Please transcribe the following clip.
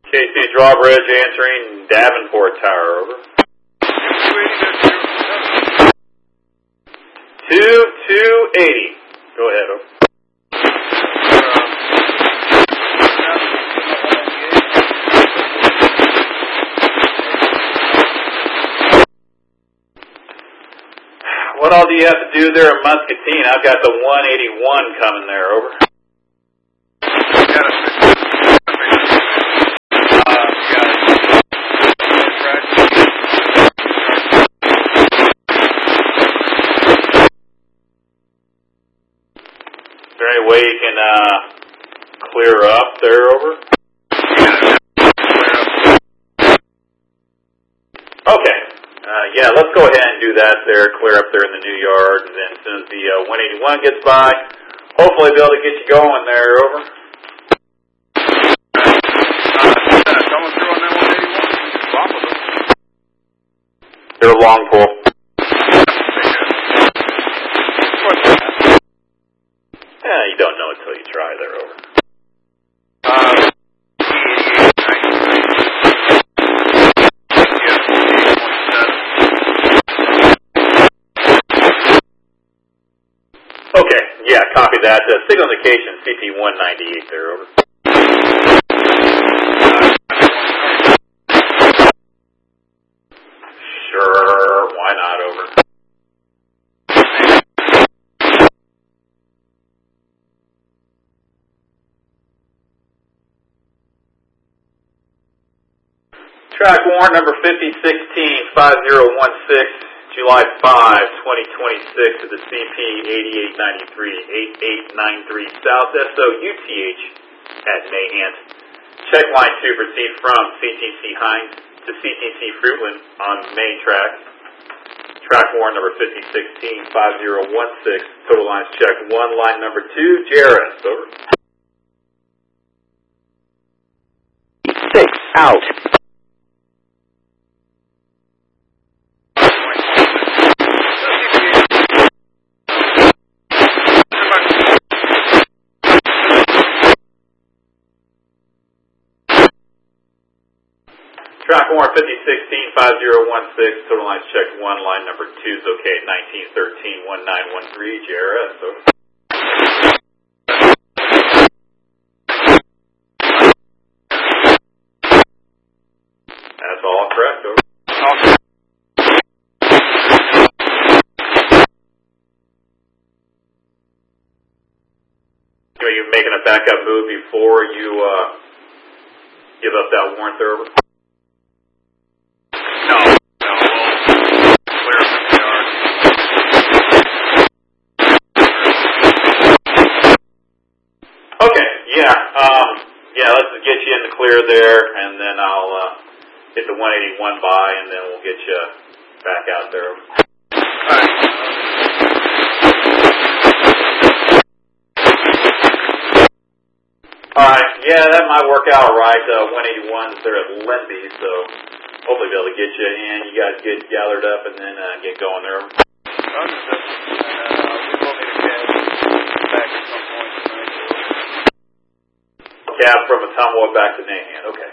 KC Drawbridge answering Davenport Tower, over. 2280. Go ahead, over. What all do you have to do there in Muscatine? I've got the 181 coming there, over. Is there any way you can clear up there, over? Okay. Yeah, let's go ahead and do that there, clear up there in the new yard, and then as soon as the 181 gets by, hopefully be able to get you going there, over. Coming through on that 181. They're a long pull. Yeah, you don't know until you try there, over. Okay, yeah, copy that. Signal indication CP198 there, over. Sure, why not, over. Track warrant number 5016-5016. July 5, 2026 to the CP 8893, 8893 South SOUTH at Nahant. Check line 2 proceed from CTC Hines to CTC Fruitland on main track. Track warrant number 5016-5016. Total lines check 1, line number 2, JRS, over. 6 out. Track warrant 5016-5016, total lines check 1, line number 2 is okay at 1913-1913, JRS, over. That's all correct, over. Are you making a backup move before you give up that warrant there, over? Yeah, let's get you in the clear there, and then I'll hit the 181 by, and then we'll get you back out there. Alright, yeah, that might work out right. 181's there at Lemby, so hopefully be able to get you in. You guys get gathered up and then get going there. Cab from Ottumwa back to Nahant. Okay.